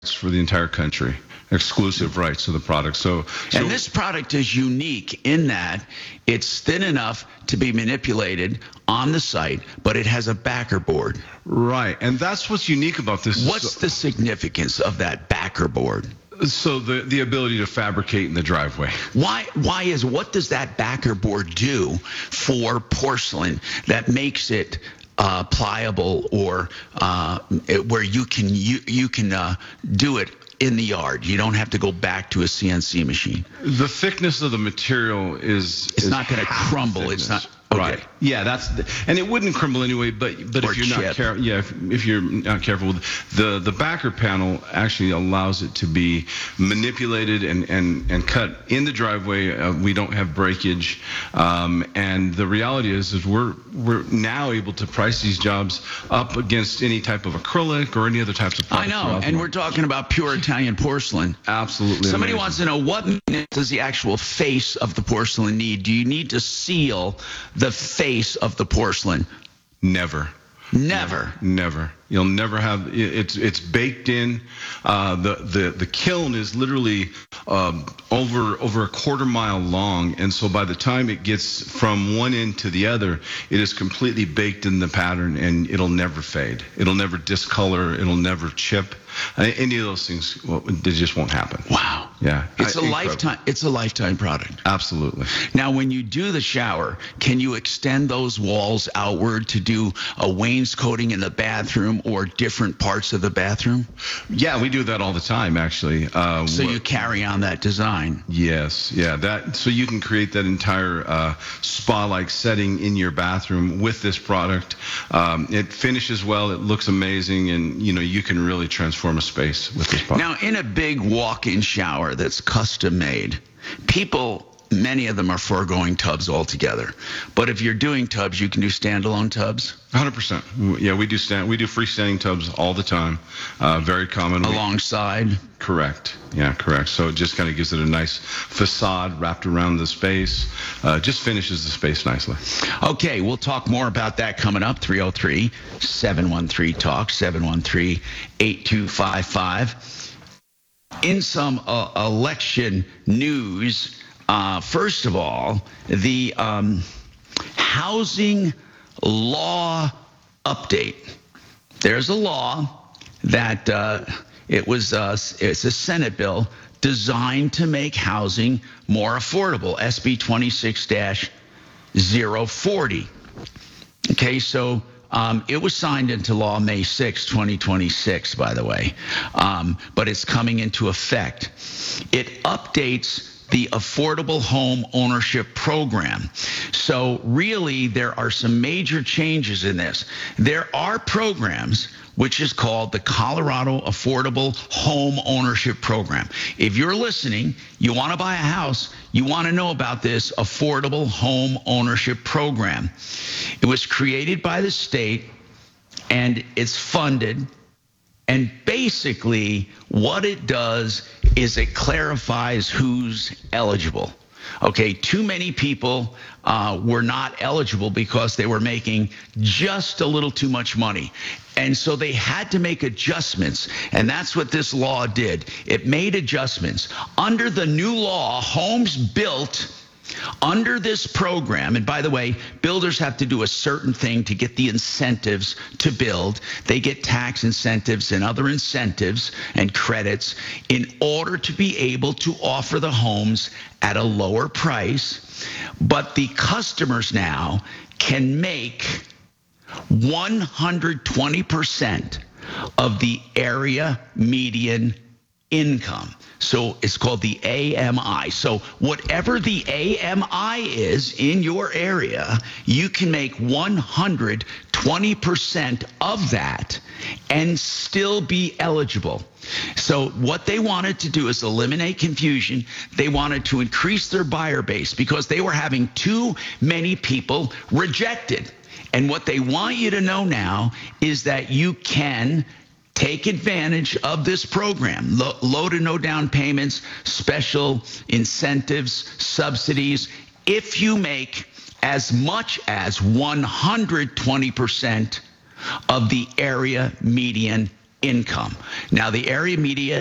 for the entire country, exclusive rights to the product. So and this product is unique in that it's thin enough to be manipulated on the site, but it has a backer board. Right, and that's what's unique about this. What's the significance of that backer board? So the ability to fabricate in the driveway. What does that backer board do for porcelain that makes it pliable, or where you can do it in the yard? You don't have to go back to a CNC machine. The thickness of the material is not going to crumble. It's not. Okay. Right. Yeah, and it wouldn't crumble anyway. But if you're not careful, if you're not careful, the backer panel actually allows it to be manipulated and cut in the driveway. We don't have breakage, and the reality is we're now able to price these jobs up against any type of acrylic or any other types of products. I know, and we're talking about pure Italian porcelain. Absolutely. Somebody wants to know, what does the actual face of the porcelain need? Do you need to seal the face of the porcelain? Never. You'll never have it's baked in. The kiln is literally over a quarter mile long, and so by the time it gets from one end to the other, it is completely baked in the pattern, and it'll never fade. It'll never discolor. It'll never chip. Any of those things, they just won't happen. Wow. Yeah. It's a lifetime. It's a lifetime product. Absolutely. Now, when you do the shower, can you extend those walls outward to do a wainscoting in the bathroom or different parts of the bathroom? Yeah, we do that all the time, actually. So you carry on that design. Yes. Yeah. So you can create that entire spa-like setting in your bathroom with this product. It finishes well. It looks amazing, and you can really transform a space with this product. Now, in a big walk-in shower that's custom made, many of them are foregoing tubs altogether. But if you're doing tubs, you can do standalone tubs. 100%. Yeah, we do freestanding tubs all the time. Very common. Alongside. Correct. Yeah, correct. So it just kind of gives it a nice facade wrapped around the space. Just finishes the space nicely. Okay, we'll talk more about that coming up. 303-713-TALK, 713-8255. In some election news, first of all, the housing law update. There's a law that it's a Senate bill designed to make housing more affordable, SB 26-040. Okay, so it was signed into law May 6, 2026, by the way, but it's coming into effect. It updates the Affordable Home Ownership Program. So really, there are some major changes in this. There are programs which is called the Colorado Affordable Home Ownership Program. If you're listening, you want to buy a house, you want to know about this Affordable Home Ownership Program. It was created by the state, and it's funded. And basically, what it does is it clarifies who's eligible. Okay, too many people were not eligible because they were making just a little too much money. And so they had to make adjustments, and that's what this law did. It made adjustments. Under the new law, homes built under this program, and by the way, builders have to do a certain thing to get the incentives to build. They get tax incentives and other incentives and credits in order to be able to offer the homes at a lower price. But the customers now can make 120% of the area median income. So it's called the AMI. So whatever the AMI is in your area, you can make 120% of that and still be eligible. So what they wanted to do is eliminate confusion. They wanted to increase their buyer base because they were having too many people rejected. And what they want you to know now is that you can take advantage of this program. Low to no down payments, special incentives, subsidies. If you make as much as 120% of the area median income. Now, the area media